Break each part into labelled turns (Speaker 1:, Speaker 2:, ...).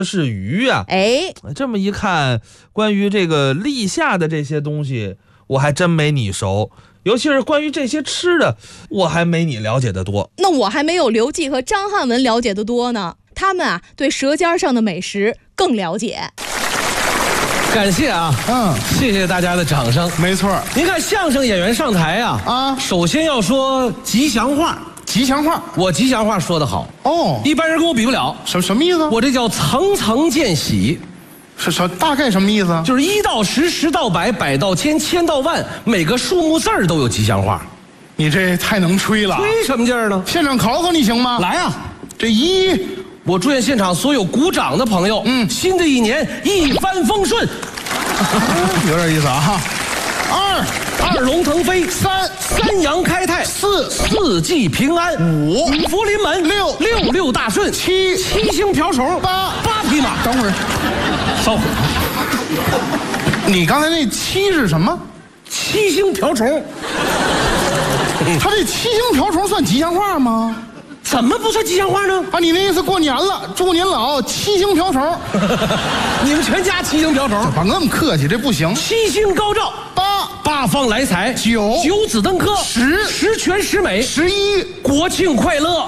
Speaker 1: 是鱼啊。
Speaker 2: 哎，
Speaker 1: 这么一看，关于这个立夏的这些东西，我还真没你熟。尤其是关于这些吃的，我还没你了解的多。
Speaker 2: 那我还没有刘季和张汉文了解的多呢。他们啊，对舌尖上的美食更了解。
Speaker 3: 感谢啊，谢谢大家的掌声。
Speaker 4: 没错。
Speaker 3: 您看相声演员上台啊，首先要说吉祥话。
Speaker 4: 吉祥话，
Speaker 3: 我吉祥话说得好
Speaker 4: 哦，
Speaker 3: 一般人跟我比不了。
Speaker 4: 什么意思？
Speaker 3: 我这叫层层见喜。
Speaker 4: 大概什么意思？
Speaker 3: 就是1到10，10到100，100到1000，1000到万，每个数目字儿都有吉祥话。
Speaker 4: 你这太能吹了。
Speaker 3: 吹什么劲儿呢？
Speaker 4: 现场考考你行吗？
Speaker 3: 来啊！
Speaker 4: 这1，
Speaker 3: 我祝愿现场所有鼓掌的朋友，新的一年一帆风顺。
Speaker 4: 有点意思啊。
Speaker 3: 2龙腾飞
Speaker 4: ，3
Speaker 3: 阳开泰，4季平安
Speaker 4: ，5
Speaker 3: 五福临门，6大顺，7星瓢虫，8匹马。
Speaker 4: 等会儿，稍会。你刚才那7是什么
Speaker 3: ？7星瓢虫。
Speaker 4: 他这7星瓢虫算吉祥话吗？
Speaker 3: 怎么不算吉祥话呢？
Speaker 4: 啊，你那意思过年了，祝您老7星瓢虫。
Speaker 3: 你们全家7星瓢虫，
Speaker 4: 别那么客气，这不行。
Speaker 3: 7星高照，8方来财，9子登科，10全10美
Speaker 4: ，11
Speaker 3: 国庆快乐。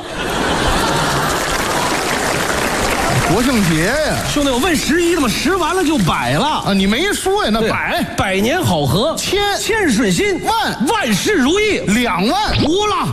Speaker 4: 国庆节呀，
Speaker 3: 兄弟，我问11的嘛，10完了就100了
Speaker 4: 啊！你没说呀，那
Speaker 3: 百年好合，1000顺心，万事如意
Speaker 4: ，2万
Speaker 3: 无了。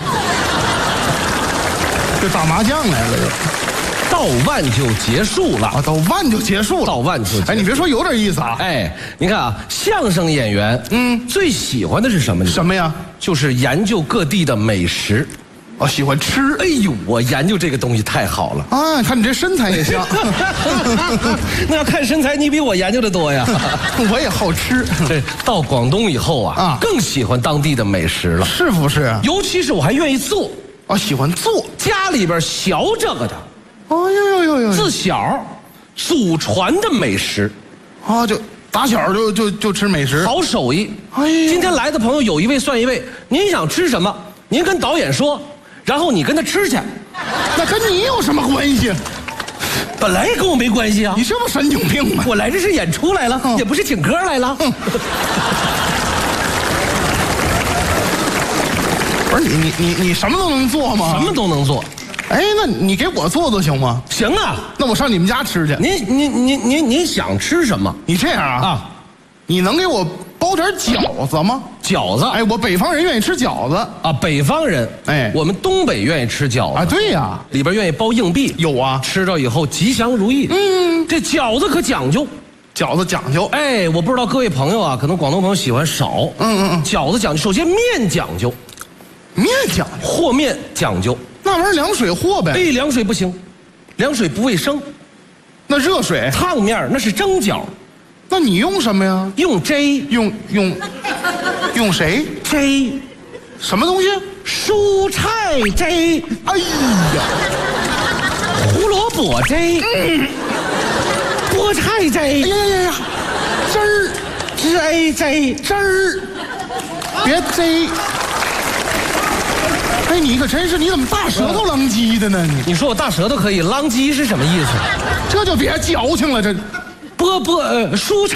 Speaker 4: 这打麻将来了，
Speaker 3: 到万就结束了
Speaker 4: 啊！到万就结束了，
Speaker 3: 到万就结束。
Speaker 4: 哎，你别说，有点意思啊！
Speaker 3: 哎，你看啊，相声演员，最喜欢的是什么呢？
Speaker 4: 什么呀？
Speaker 3: 就是研究各地的美食。
Speaker 4: 哦，喜欢吃。
Speaker 3: 哎呦，我研究这个东西太好了
Speaker 4: 啊！看你这身材也像。
Speaker 3: 那要看身材，你比我研究的多呀。
Speaker 4: 我也好吃。
Speaker 3: 对，到广东以后啊，更喜欢当地的美食了。
Speaker 4: 是不是？
Speaker 3: 尤其是我还愿意做。
Speaker 4: 啊，喜欢做，
Speaker 3: 家里边学这个的。
Speaker 4: 哦呦，
Speaker 3: 自小祖传的美食。
Speaker 4: 啊，就打小就吃美食，
Speaker 3: 好手艺。
Speaker 4: 哎呀，
Speaker 3: 今天来的朋友有一位算一位，您想吃什么，您跟导演说。然后你跟他吃去，
Speaker 4: 那跟你有什么关系？
Speaker 3: 本来跟我没关系啊！
Speaker 4: 你这不神经病吗？
Speaker 3: 我来这是演出来了，也不是请客来了。
Speaker 4: 不是你什么都能做吗？
Speaker 3: 什么都能做。
Speaker 4: 哎，那你给我做行吗？
Speaker 3: 行啊，
Speaker 4: 那我上你们家吃去。
Speaker 3: 您想吃什么？
Speaker 4: 你这样啊，你能给我包点饺子吗？
Speaker 3: 饺子，
Speaker 4: 哎，我北方人愿意吃饺子
Speaker 3: 啊。北方人，哎，我们东北愿意吃饺子
Speaker 4: 啊。对呀，
Speaker 3: 里边愿意包硬币。
Speaker 4: 有啊，
Speaker 3: 吃到以后吉祥如意。这饺子可讲究，
Speaker 4: 饺子讲究。
Speaker 3: 哎，我不知道各位朋友啊，可能广东朋友喜欢少。饺子讲究，首先面讲究，
Speaker 4: 面讲究，
Speaker 3: 和面讲究。
Speaker 4: 那玩意儿凉水和呗。
Speaker 3: 哎，凉水不行，凉水不卫生。
Speaker 4: 那热水
Speaker 3: 烫面那是蒸饺。
Speaker 4: 那你用什么呀？
Speaker 3: 用汁。
Speaker 4: 用谁？
Speaker 3: 汁。
Speaker 4: 什么东西？
Speaker 3: 蔬菜汁。
Speaker 4: 哎呀，
Speaker 3: 胡萝卜汁。菠菜汁。哎
Speaker 4: 呀，汁儿，别汁。哎，你可真是，你怎么大舌头啷叽的呢？
Speaker 3: 你说我大舌头可以，啷叽是什么意思？
Speaker 4: 这就别矫情了，这。
Speaker 3: 蔬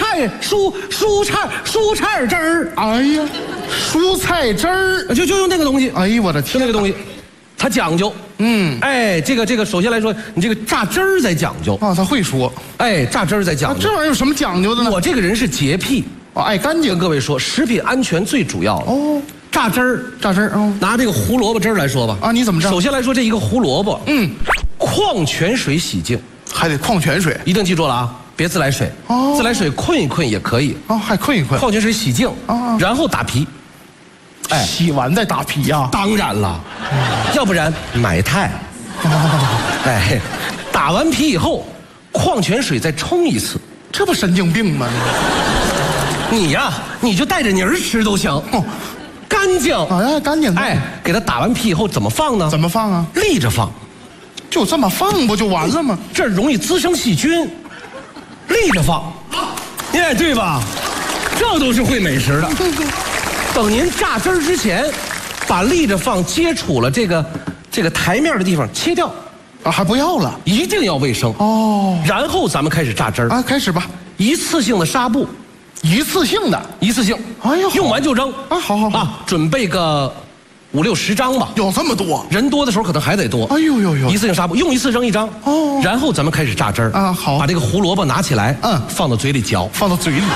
Speaker 3: 菜汁儿。
Speaker 4: 哎呀，蔬菜汁儿，
Speaker 3: 就用那个东西。
Speaker 4: 哎呦我的天，
Speaker 3: 就那个东西，它讲究。哎，这个，首先来说，你这个榨汁儿在讲究
Speaker 4: 啊，他会说。
Speaker 3: 哎，榨汁儿在讲究。
Speaker 4: 这玩意儿有什么讲究的呢？
Speaker 3: 我这个人是洁癖，
Speaker 4: 爱干净。
Speaker 3: 跟各位说，食品安全最主要了。
Speaker 4: 哦，
Speaker 3: 榨汁儿，拿这个胡萝卜汁儿来说吧。
Speaker 4: 啊，你怎么榨？
Speaker 3: 首先来说，这一个胡萝卜，矿泉水洗净，
Speaker 4: 还得矿泉水，
Speaker 3: 一定记住了啊。别自来水，自来水困一困也可以
Speaker 4: 啊，还困一困。
Speaker 3: 矿泉水洗净啊，然后打皮。
Speaker 4: 哎，洗完再打皮呀？
Speaker 3: 当然了，要不然买钛。哎，打完皮以后，矿泉水再冲一次，
Speaker 4: 这不神经病吗？
Speaker 3: 你呀，你就带着泥儿吃都行。干净，
Speaker 4: 哎，干净。
Speaker 3: 哎，给它打完皮以后怎么放呢？
Speaker 4: 怎么放啊？
Speaker 3: 立着放，
Speaker 4: 就这么放不就完了吗？
Speaker 3: 这容易滋生细菌。立着放，哎，对吧？这都是会美食的。等您榨汁儿之前，把立着放接触了这个台面的地方切掉，
Speaker 4: 啊，还不要了
Speaker 3: 一定要卫生。
Speaker 4: 哦。
Speaker 3: 然后咱们开始榨汁儿。
Speaker 4: 啊，开始吧，
Speaker 3: 一次性的纱布，
Speaker 4: 一次性的。
Speaker 3: 一次性。
Speaker 4: 哎呀，好
Speaker 3: 用完就扔。
Speaker 4: 啊，好好好，
Speaker 3: 啊，准备个5、6、10张吧。
Speaker 4: 有这么多？
Speaker 3: 人多的时候可能还得多。
Speaker 4: 哎呦呦呦！
Speaker 3: 一次性纱布，用一次扔一张。
Speaker 4: 哦。
Speaker 3: 然后咱们开始榨汁儿。
Speaker 4: 啊，好。
Speaker 3: 把这个胡萝卜拿起来，放到嘴里嚼，
Speaker 4: 放到嘴里。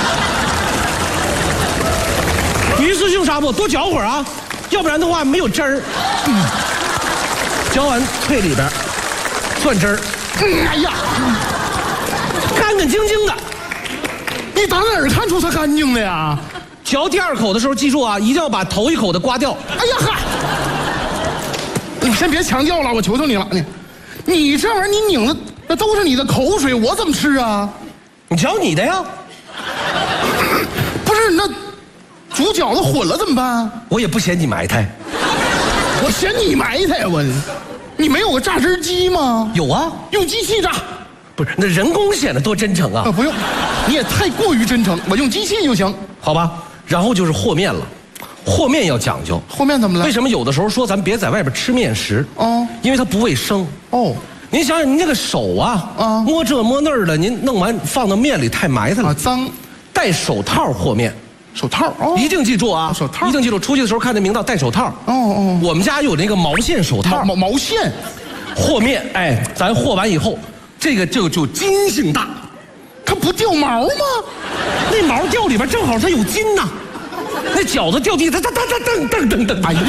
Speaker 3: 一次性纱布多嚼会儿啊，要不然的话没有汁儿。嚼完退里边，攥汁儿。
Speaker 4: 哎呀，
Speaker 3: 干干净净的。
Speaker 4: 你打哪儿看出它干净的呀？
Speaker 3: 嚼第2口的时候，记住啊，一定要把头1口的刮掉。
Speaker 4: 哎呀嗨！你先别强调了，我求求你了，你这玩意儿你拧的那都是你的口水，我怎么吃啊？
Speaker 3: 你嚼你的呀。
Speaker 4: 不是，那煮饺子混了怎么办？
Speaker 3: 我也不嫌你埋汰。
Speaker 4: 我嫌你埋汰我。你没有个榨汁机吗？
Speaker 3: 有啊，
Speaker 4: 用机器榨。
Speaker 3: 不是，那人工显得多真诚啊。
Speaker 4: 不用，你也太过于真诚，我用机器就行。
Speaker 3: 好吧，然后就是和面了。和面要讲究。
Speaker 4: 和面怎么了？
Speaker 3: 为什么有的时候说咱别在外边吃面食？哦，因为它不卫生。哦，您想想，您那个手啊，摸这摸那儿的，您弄完放到面里太埋汰了，
Speaker 4: 脏。
Speaker 3: 戴手套和面。
Speaker 4: 手套哦，
Speaker 3: 一定记住啊！
Speaker 4: 手套
Speaker 3: 一定记住，出去的时候看那明道戴手套。哦，我们家有那个毛线手套。
Speaker 4: 毛线，
Speaker 3: 和面，哎，咱和完以后，这个就筋性大，
Speaker 4: 它不掉毛吗？
Speaker 3: 那毛掉里边正好它有筋呐，那饺子掉地，它噔，哎呀，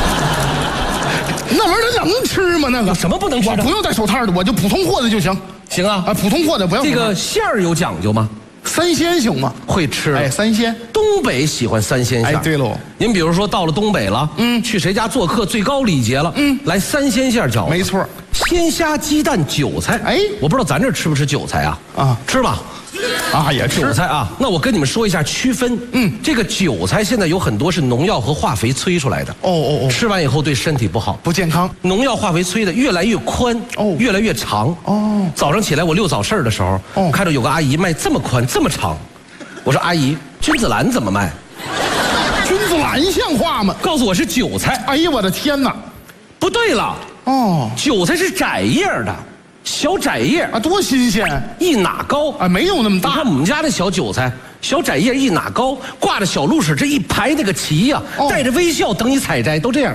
Speaker 4: 那玩意儿它能吃吗？那个
Speaker 3: 什么不能吃？
Speaker 4: 我不用戴手套的，我就普通和的就行。
Speaker 3: 行啊，
Speaker 4: 普通和的不要。
Speaker 3: 这个馅儿有讲究吗？
Speaker 4: 三鲜行吗？
Speaker 3: 会吃。
Speaker 4: 哎，三鲜，
Speaker 3: 东北喜欢三鲜馅。
Speaker 4: 哎，对喽。
Speaker 3: 您比如说到了东北了，去谁家做客，最高礼节了，来三鲜馅饺子。
Speaker 4: 没错，
Speaker 3: 鲜虾、鸡蛋、韭菜。哎，我不知道咱这儿吃不吃韭菜啊？啊，吃吧。
Speaker 4: 啊，也吃
Speaker 3: 韭菜啊。那我跟你们说一下区分。这个韭菜现在有很多是农药和化肥催出来的。哦，吃完以后对身体不好，
Speaker 4: 不健康。
Speaker 3: 农药化肥催的越来越宽，越来越长。早上起来我溜早市的时候，看到有个阿姨卖这么宽这么长，我说阿姨，君子兰怎么卖？
Speaker 4: 君子兰像话吗？
Speaker 3: 告诉我是韭菜。
Speaker 4: 哎呀，我的天哪！
Speaker 3: 不对了，韭菜是窄叶的。小窄叶
Speaker 4: 啊，多新鲜！
Speaker 3: 一哪高
Speaker 4: 啊，没有那么大。
Speaker 3: 你看我们家的小韭菜，小窄叶一哪高，挂着小鹿屎，这一排那个旗呀，带着微笑等你采摘，都这样。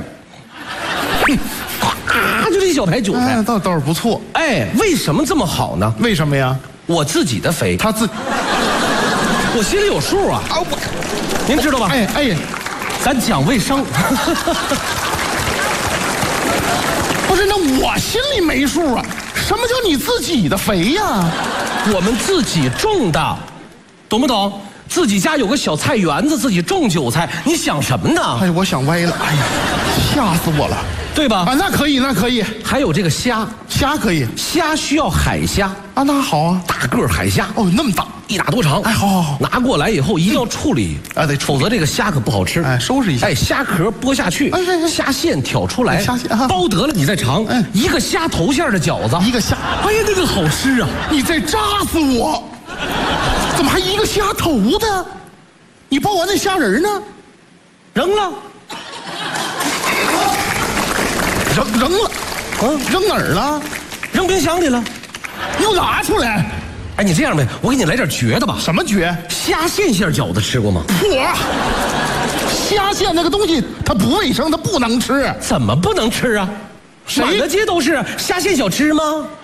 Speaker 3: 就这一小排韭菜，
Speaker 4: 倒是不错。
Speaker 3: 哎，为什么这么好呢？
Speaker 4: 为什么呀？
Speaker 3: 我自己的肥，我心里有数啊。您知道吧？
Speaker 4: 哎，
Speaker 3: 咱讲卫生。
Speaker 4: 不是，那我心里没数啊。什么叫你自己的肥呀？
Speaker 3: 我们自己种的，懂不懂？自己家有个小菜园子，自己种韭菜，你想什么呢？
Speaker 4: 哎，我想歪了，哎呀，吓死我了，
Speaker 3: 对吧？
Speaker 4: 啊，那可以，那可以。
Speaker 3: 还有这个虾，
Speaker 4: 虾可以，
Speaker 3: 虾需要海虾
Speaker 4: 啊，那好啊，
Speaker 3: 大个海虾，
Speaker 4: 那么大
Speaker 3: ，1打多长。
Speaker 4: 哎，好，
Speaker 3: 拿过来以后一定要处理
Speaker 4: 啊，得
Speaker 3: 否则这个虾可不好吃。
Speaker 4: 哎，收拾一下。
Speaker 3: 哎，虾壳剥下去，虾线挑出来，
Speaker 4: 虾线
Speaker 3: 包得了你再尝。一个虾头馅的饺子，
Speaker 4: 一个虾，
Speaker 3: 哎呀，那个好吃啊！
Speaker 4: 你在扎死我！怎么还一个虾头的？你包完那虾仁呢？
Speaker 3: 扔了，
Speaker 4: 扔了，扔哪儿了？
Speaker 3: 扔冰箱里了。
Speaker 4: 又拿出来。
Speaker 3: 哎，你这样呗，我给你来点绝的吧。
Speaker 4: 什么绝？
Speaker 3: 虾线馅饺子吃过吗？
Speaker 4: 虾线那个东西它不卫生，它不能吃。
Speaker 3: 怎么不能吃啊？满大街都是虾线小吃吗？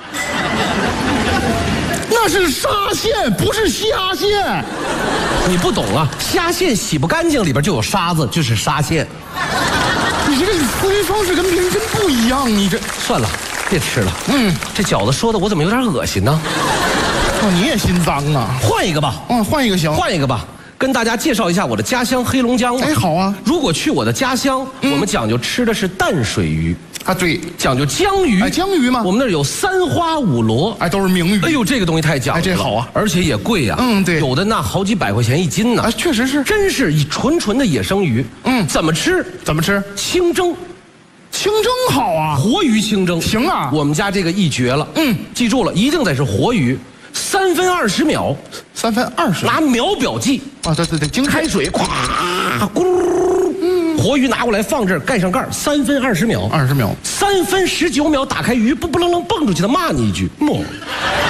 Speaker 4: 那是沙线，不是虾线。
Speaker 3: 你不懂啊，虾线洗不干净，里边就有沙子，就是沙线。
Speaker 4: 你这个思维方式跟别人真不一样，你这
Speaker 3: 算了，别吃了。这饺子说的我怎么有点恶心呢？
Speaker 4: 你也心脏啊？
Speaker 3: 换一个吧。
Speaker 4: 换一个行。
Speaker 3: 换一个吧，跟大家介绍一下我的家乡黑龙江。
Speaker 4: 哎，好啊。
Speaker 3: 如果去我的家乡，我们讲究吃的是淡水鱼。
Speaker 4: 啊，对，
Speaker 3: 讲究江鱼。
Speaker 4: 江鱼嘛，
Speaker 3: 我们那儿有3花5螺，
Speaker 4: 都是名鱼。
Speaker 3: 哎呦，这个东西太讲究了。
Speaker 4: 这好啊，
Speaker 3: 而且也贵呀。
Speaker 4: 对，
Speaker 3: 有的那好几百块钱1斤呢。
Speaker 4: 确实是，
Speaker 3: 真是纯的野生鱼。怎么吃？
Speaker 4: 怎么吃？
Speaker 3: 清蒸。
Speaker 4: 清蒸好啊，
Speaker 3: 活鱼清蒸
Speaker 4: 行啊。
Speaker 3: 我们家这个一绝了。记住了，一定得是活鱼。3分20秒
Speaker 4: ，3分20，
Speaker 3: 拿秒表计
Speaker 4: 啊，对，
Speaker 3: 开水，咵，咕噜， 活鱼拿过来放这儿，盖上盖儿，3分20秒
Speaker 4: ，20秒
Speaker 3: ，3分19秒打开鱼，不楞楞蹦出去，他骂你一句，